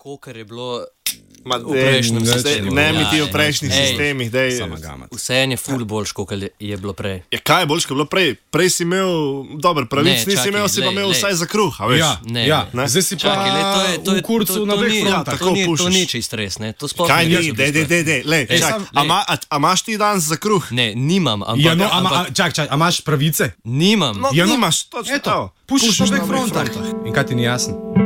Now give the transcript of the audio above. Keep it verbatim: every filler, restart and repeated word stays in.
kakor je bilo Ma, v prejšnjem dej, sistemu. Ne mi Ja, ti v ej, prejšnjih ej, sistemih. Dej, vseeno je ful boljš, kot je bilo prej. Ja, kaj je boljš, kot je bilo prej? Prej si imel, dober, pravic, Ne, nisi čakaj, imel, si pa lej, imel lej. vsaj za kruh, a veš? Ja, Ne, ja. ne. Zdaj si pa Čakaj, le, to je, to je, v kurcu to, to, na to dveh ni, frontah. to, ni, to pušiš. ni čisto res, ne. To sploh Kaj ne ni, gre v dej, bistvu. dej, dej, dej, lej, Ej, čak, sam- a, ma, a, a imaš ti danes za kruh? Ne, nimam, ampak... Ja, no, a, ampak a, čak, čak, a imaš pravice? nimam. No, Ja, no, nimaš, točno. Eto, pušiš na dveh dveh frontah. In kaj ti ni jasno?